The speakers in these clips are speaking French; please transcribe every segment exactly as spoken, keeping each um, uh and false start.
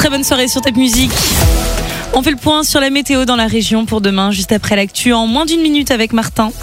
Très bonne soirée sur Top Music. On fait le point sur la météo dans la région pour demain, juste après l'actu, en moins d'une minute avec Martin.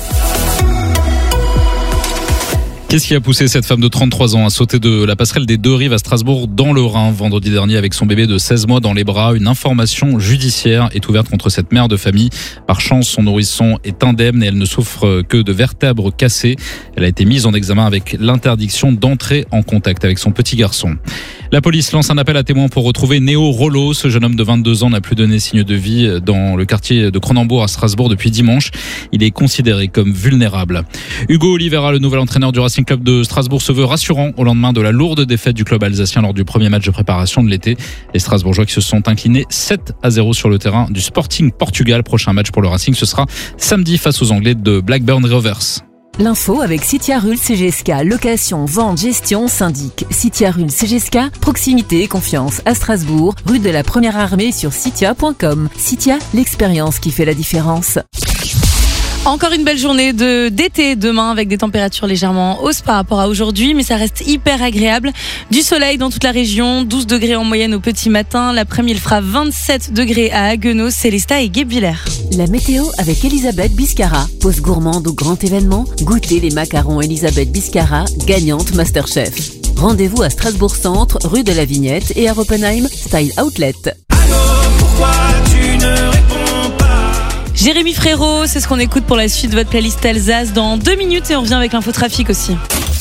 Qu'est-ce qui a poussé cette femme de trente-trois ans à sauter de la passerelle des Deux Rives à Strasbourg dans le Rhin vendredi dernier avec son bébé de seize mois dans les bras? Une information judiciaire est ouverte contre cette mère de famille. Par chance, son nourrisson est indemne et elle ne souffre que de vertèbres cassées. Elle a été mise en examen avec l'interdiction d'entrer en contact avec son petit garçon. La police lance un appel à témoins pour retrouver Néo Rollo. Ce jeune homme de vingt-deux ans n'a plus donné signe de vie dans le quartier de Cronenbourg à Strasbourg depuis dimanche. Il est considéré comme vulnérable. Hugo Olivera, le nouvel entraîneur du Racing Club de Strasbourg, se veut rassurant au lendemain de la lourde défaite du club alsacien lors du premier match de préparation de l'été. Les Strasbourgeois qui se sont inclinés sept à zéro sur le terrain du Sporting Portugal. Prochain match pour le Racing, ce sera samedi face aux Anglais de Blackburn Rovers. L'info avec Citia Rul C G S K, location, vente, gestion, syndic. Citia Rul C G S K, proximité et confiance à Strasbourg, rue de la Première Armée sur citia point com. Citia, l'expérience qui fait la différence. Encore une belle journée de, d'été demain avec des températures légèrement en hausse par rapport à aujourd'hui, mais ça reste hyper agréable. Du soleil dans toute la région, douze degrés en moyenne au petit matin. L'après-midi, il fera vingt-sept degrés à Haguenau, Célestat et Guebwiller. La météo avec Elisabeth Biscara. Pause gourmande au grand événement, goûtez les macarons Elisabeth Biscara, gagnante Masterchef. Rendez-vous à Strasbourg Centre, rue de la Vignette et à Oppenheim, Style Outlet. Allô, pourquoi tu ne réponds pas? Jérémy Frérot, c'est ce qu'on écoute pour la suite de votre playlist Alsace dans deux minutes et on revient avec l'infotrafic aussi.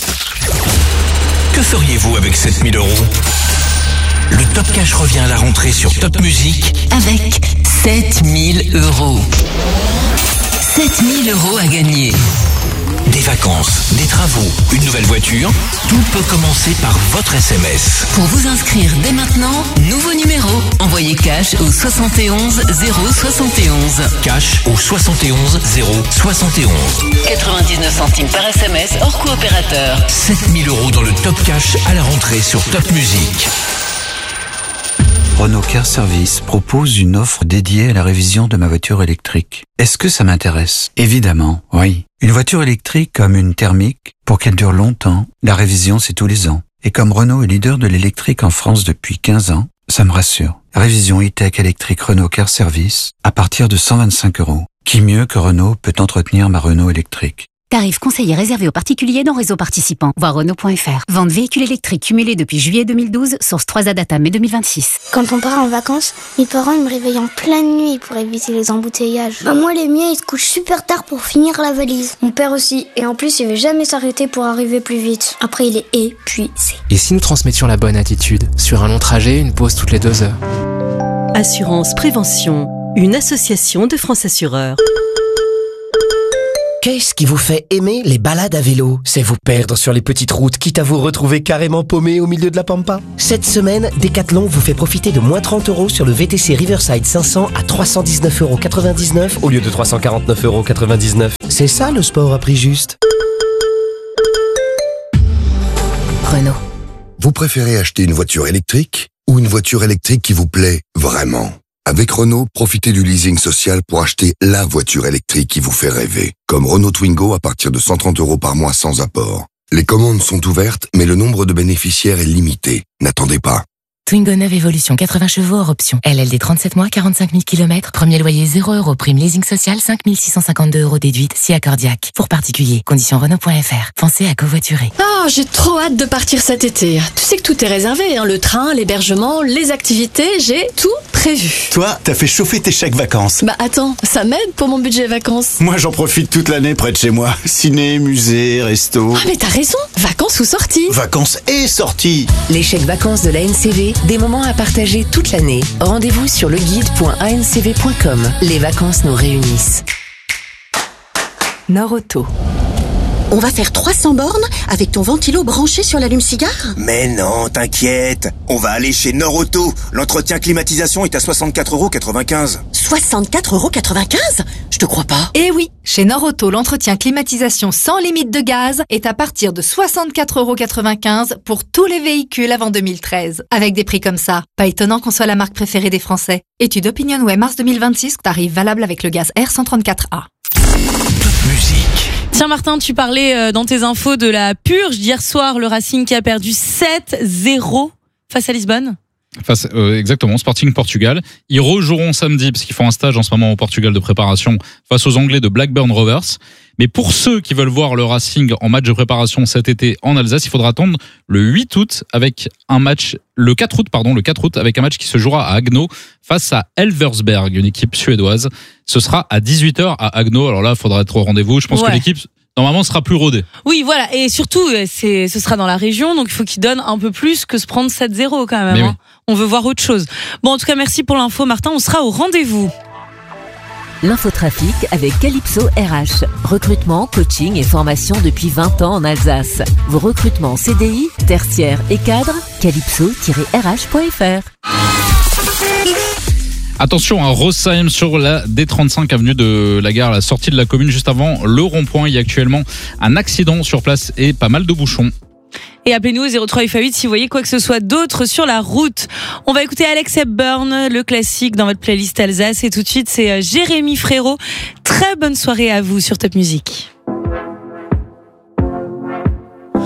Que feriez-vous avec sept mille euros? Le Top Cash revient à la rentrée sur Top Music avec sept mille euros. sept mille euros à gagner. Des vacances, des travaux, une nouvelle voiture, tout peut commencer par votre S M S. Pour vous inscrire dès maintenant, nouveau numéro. Envoyez cash au soixante et onze zéro soixante et onze. Cash au soixante et onze zéro soixante et onze. quatre-vingt-dix-neuf centimes par S M S hors coopérateur. sept mille euros dans le Top Cash à la rentrée sur Top Music. Renault Car Service propose une offre dédiée à la révision de ma voiture électrique. Est-ce que ça m'intéresse? Évidemment, oui. Une voiture électrique comme une thermique, pour qu'elle dure longtemps, la révision c'est tous les ans. Et comme Renault est leader de l'électrique en France depuis quinze ans, ça me rassure. Révision e-tech électrique Renault Car Service à partir de cent vingt-cinq euros. Qui mieux que Renault peut entretenir ma Renault électrique? Tarif conseillé réservé aux particuliers dans réseau participant. Voir Renault point F R. Vente véhicule électrique cumulée depuis juillet deux mille douze, source trois A Data mai deux mille vingt-six. Quand on part en vacances, mes parents ils me réveillent en pleine nuit pour éviter les embouteillages. Bah moi les miens ils se couchent super tard pour finir la valise. Mon père aussi, et en plus il veut jamais s'arrêter pour arriver plus vite. Après il est épuisé. Et si nous transmettions la bonne attitude? Sur un long trajet, une pause toutes les deux heures. Assurance Prévention, une association de France Assureurs. Qu'est-ce qui vous fait aimer les balades à vélo? C'est vous perdre sur les petites routes, quitte à vous retrouver carrément paumé au milieu de la pampa. Cette semaine, Decathlon vous fait profiter de moins trente euros sur le V T C Riverside cinq cents à trois cent dix-neuf euros quatre-vingt-dix-neuf au lieu de trois cent quarante-neuf euros quatre-vingt-dix-neuf. C'est ça le sport à prix juste. Renault. Vous préférez acheter une voiture électrique ou une voiture électrique qui vous plaît vraiment? Avec Renault, profitez du leasing social pour acheter la voiture électrique qui vous fait rêver. Comme Renault Twingo à partir de cent trente euros par mois sans apport. Les commandes sont ouvertes, mais le nombre de bénéficiaires est limité. N'attendez pas. Twingo neuf Evolution, quatre-vingts chevaux hors option. L L D trente-sept mois, quarante-cinq mille kilomètres. Premier loyer zéro euros. Prime leasing social, cinq mille six cent cinquante-deux euros déduite, si accordiaque. Pour particulier, conditions Renault point F R. Pensez à covoiturer. Oh, j'ai trop hâte de partir cet été. Tu sais que tout est réservé, hein. Le train, l'hébergement, les activités, j'ai tout prévu. Toi, t'as fait chauffer tes chèques vacances. Bah attends, ça m'aide pour mon budget vacances. Moi, j'en profite toute l'année près de chez moi. Ciné, musée, resto. Ah mais t'as raison, vacances ou sorties. Vacances et sorties. Les chèques vacances de l'A N C V, des moments à partager toute l'année. Rendez-vous sur leguide point a n c v point com. Les vacances nous réunissent. Norauto. On va faire trois cents bornes avec ton ventilo branché sur l'allume-cigare? Mais non, t'inquiète. On va aller chez Norauto. L'entretien climatisation est à soixante-quatre euros quatre-vingt-quinze. soixante-quatre euros quatre-vingt-quinze? Je te crois pas. Eh oui, chez Norauto, l'entretien climatisation sans limite de gaz est à partir de soixante-quatre euros quatre-vingt-quinze pour tous les véhicules avant deux mille treize. Avec des prix comme ça, pas étonnant qu'on soit la marque préférée des Français. Étude OpinionWay mars deux mille vingt-six, tarif valable avec le gaz R cent trente-quatre A. Top musique. Tiens Martin, tu parlais dans tes infos de la purge d'hier soir, le Racing qui a perdu sept zéro face à Lisbonne. Face, euh, exactement, Sporting Portugal. Ils rejoueront samedi parce qu'ils font un stage en ce moment au Portugal de préparation face aux Anglais de Blackburn Rovers. Mais pour ceux qui veulent voir le Racing en match de préparation cet été en Alsace, il faudra attendre le huit août avec un match, le quatre août, pardon, le quatre août avec un match qui se jouera à Agno face à Elversberg, une équipe suédoise. Ce sera à dix-huit heures à Agno. Alors là, il faudra être au rendez-vous. Je pense ouais. que l'équipe, normalement, sera plus rodée. Oui, voilà. Et surtout, c'est, ce sera dans la région, donc il faut qu'ils donnent un peu plus que se prendre sept zéro quand même. Hein. Oui. On veut voir autre chose. Bon, en tout cas, merci pour l'info, Martin. On sera au rendez-vous. L'infotrafic avec Calypso R H. Recrutement, coaching et formation depuis vingt ans en Alsace. Vos recrutements C D I, tertiaires et cadres, calypso tiret r h point f r. Attention à Rosheim sur la D trente-cinq avenue de la gare, la sortie de la commune juste avant le rond-point. Il y a actuellement un accident sur place et pas mal de bouchons. Et appelez-nous au zéro trois F A huit si vous voyez quoi que ce soit d'autre sur la route. On va écouter Alex Hepburn, le classique dans votre playlist Alsace. Et tout de suite, c'est Jérémy Frérot. Très bonne soirée à vous sur Top Music.